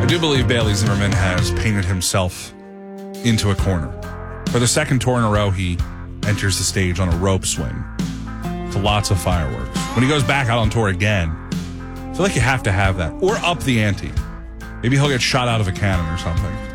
I do believe Bailey Zimmerman has painted himself into a corner. For the second tour in a row, he enters the stage on a rope swing to lots of fireworks. When he goes back out on tour again, I feel like you have to have that. Or up the ante. Maybe he'll get shot out of a cannon or something.